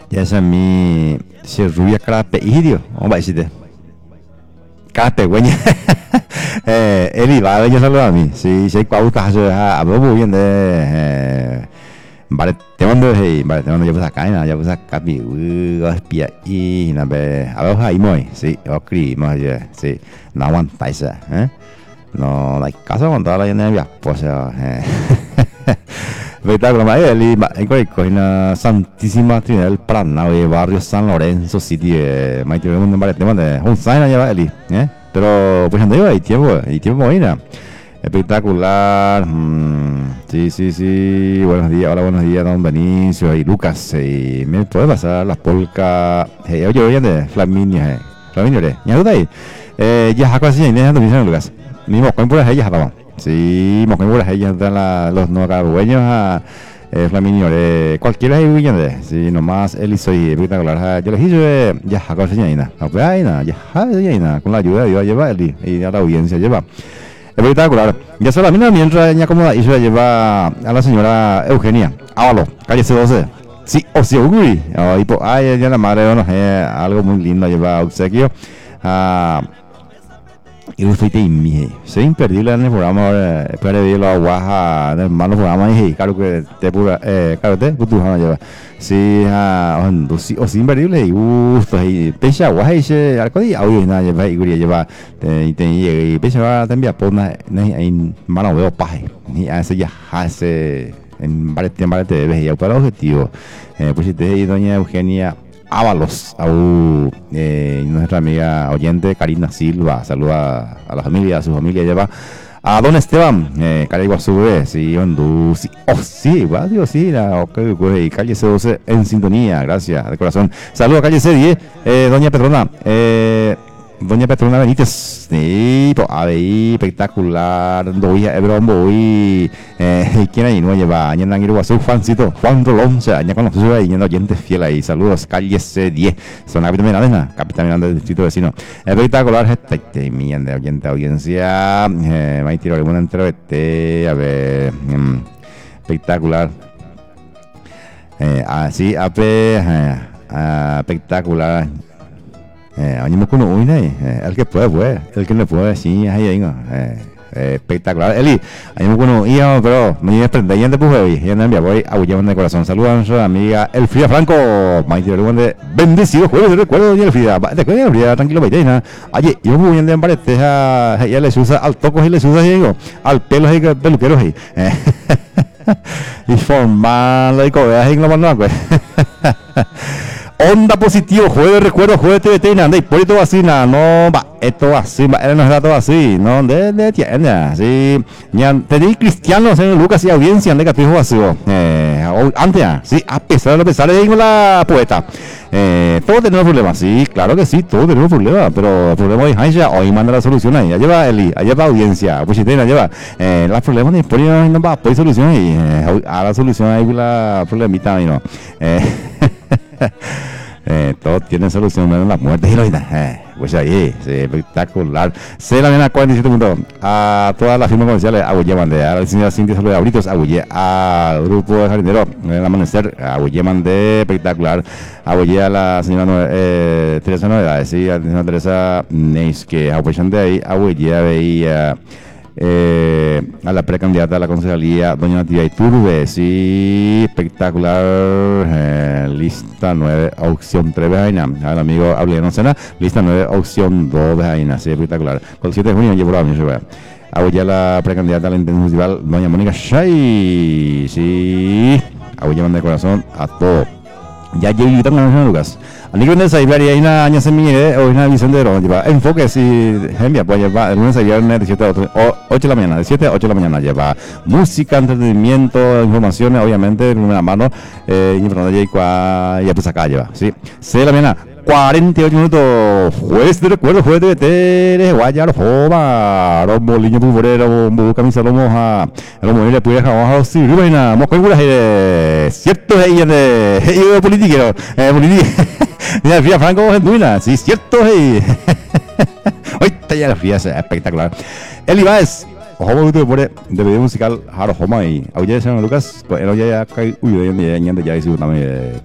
Ya esa mi si rubia carape idio, vamos a decirte. Carape güeña. Eli va a ver yo solo a mí. Si si cuau ta a ver muy bien de vale, te mando vale, te mando yo pues acá, ya pues acá mi espía y na be a ver ahí muy, sí, okri más ya, sí. No aguantáis, no, la casa aguantar la ya, pues espectáculo, ma Eli, en Coina Santísima Trinidad del Paraná, barrio San Lorenzo City, ma te mando vale, te mando un sign ya Eli, pero pues ando hay tiempo ahí, espectacular. Sí, sí, sí. Buenos días, hola, buenos días, don Benicio y Lucas. ¿Me puede pasar las polcas? Oye, oye, de Flaminio, Flaminio, ¿ya está ahí? Ya, acá sí, ya está diciendo Lucas. Mismo, ¿cuál por ahí ya estamos? Sí, mosquen por ahí ya están los no cargüeños a Flaminio, cualquiera ahí, ¿de? Sí, nomás él hizo y espectacular. Yo les hice, ya, acá sí, ya, ya, con la ayuda de Dios, lleva él y a la audiencia, lleva. Espectacular. Ya se la mina mientras ya acomoda y se la lleva a la señora Eugenia Ávalo, calle C12. Sí, o sí, Uguri. Ay, ya la madre, no sé, algo muy lindo lleva obsequio. Y lo fuiste y mi, es imperdible en el programa, espera de la guaja, en el malo programa, y claro que te pura, claro te, tú vas a llevar. Sí, sí, o sí, imperdible, y gusto, y pecha guaja, y se, algo de audio, y nada, lleva, y guría lleva, y pecha va también, pues, en mano veo paje, y hace ya, hace, en varios te debes, y para el objetivo, pues si te y doña Eugenia Ábalos, nuestra amiga oyente Karina Silva, saluda a la familia, a su familia lleva a don Esteban, calle Guasube, sí, Hondú, sí, sí, igual, digo, sí, y calle C12 en sintonía, gracias, de corazón. Saludos a calle C10, doña Petrona Benítez, sí, pues, a ver, espectacular, doy a Ebron, voy, ¿quién ahí no lleva? Añana en Iguazú, Juancito, Juan Rolón, o sea, añana con nosotros ahí, yendo oyentes fiel ahí, saludos, calle C10, son Capitán Miranda, Capitán Miranda del distrito vecino, espectacular, millón de audiencia, me tiro alguna entrevista, a ver, espectacular, así, espectacular. Anh mới có nỗi này, el que puede, el que no puede, sí, ahí, espectacular. Eli, ahí me cono, pero me desprende, ya te puse hoy, ya me voy a Guillermo de corazón. Saludos a nuestra amiga Elfrida Franco, Maite de bendecido jueves de recuerdo, doña Elfrida, te cuidas, Elfrida, tranquilo, Maite, oye, yo voy a andar en barete, ya les usa al toco y les usa, digo, al pelo, peluquero, y formal, y cobeas, y no más, pues. Onda positivo, jueves de recuerdo, jueves de TVT, anda y por esto así, no, va, esto así, va, no es todo así, no, de tienda, sí, ya, te di cristiano, señor Lucas y audiencia, anda que fijo así, antes, sí, a pesar de la poeta, todos tenemos problemas, sí, claro que sí, todos tenemos problemas, pero el problema de Hansha, hoy manda la solución ahí, allá va Eli, allá va audiencia, pues si tiene, allá va, los problemas de por ahí no va, pues solución y a la solución hay la problemita, y no, todo tiene solución menos la muerte y pues ahí, sí, espectacular. Se la viene a 47 minutos a todas las firmas comerciales, Aguilleman de a la señora Cintia Salud de Abritos, Aguille al grupo de jardinero, el amanecer, Aguilleman de espectacular, Aguille a la señora Teresa Novedades, sí, a la señora Teresa Neis, que aprovechan de ahí, Aguille veía a la precandidata a la concejalía, doña Natividad Iturbe, sí, espectacular, lista 9, opción 3 Bejaina, al amigo Aureliano Sena, lista 9, opción 2 Bejaina, sí, espectacular, con el 7 de junio llevo a mí, ya la precandidata a la intención municipal, doña Mónica Shay, sí, Aguilla de corazón a todo. Ya llegué también Lucas. Ani que nesa ibari hay una año semilla o una visión de lleva enfoque si envía pues lleva el lunes a viernes de 7 a 8 de la mañana, de 7 a 8 de la mañana lleva música, entretenimiento, informaciones, obviamente en una mano, información y pues acá lleva, sí. 6 de la mañana, 48 minutos, jueves de recuerdo, jueves de Tere, Guayar, Joma, Rombo, Liño Pulvorero, Bombo, Camisa, Lomoja, Romo, le puede dejar a sí, Rubaina, Mosco, cierto, de político, mira, Fría Franco, Gentuina, sí, cierto, hoy está ya la fría, es espectacular. Eli Baez, ojo, de video musical, Jaro Joma y Aulle, San Lucas, pues el ya cae, uy, ya hizo también.